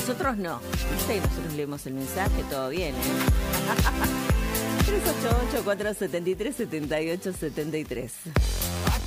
nosotros no. Sí, nosotros leemos el mensaje, todo bien, 388-473-7873.